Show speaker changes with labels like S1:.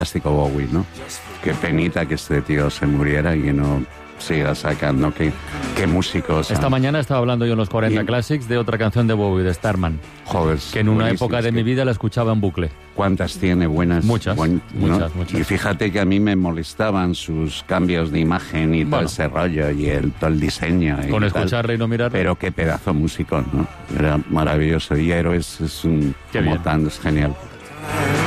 S1: fantástico Bowie, ¿no? Qué penita que este tío se muriera y que no siga sacando. Qué músicos.
S2: Esta mañana estaba hablando yo en los 40 Classics de otra canción de Bowie, de Starman.
S1: Joder,
S2: que en una época de mi vida la escuchaba en bucle.
S1: ¿Cuántas tiene buenas?
S2: Muchas, muchas.
S1: Y fíjate que a mí me molestaban sus cambios de imagen y todo ese rollo y todo el diseño.
S2: Con escucharle y no mirar.
S1: Pero qué pedazo músico, ¿no? Era maravilloso. Y Héroes es un...
S2: Qué bien.
S1: Es genial.